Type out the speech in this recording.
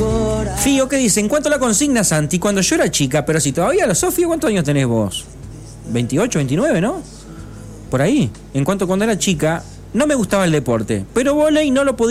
Fío, ¿qué dice? En cuanto a la consigna, Santi, cuando yo era chica, pero si todavía lo sos, Fío, ¿cuántos años tenés vos? 28, 29, ¿no? Por ahí. En cuanto cuando era chica, no me gustaba el deporte, pero vóley no lo podía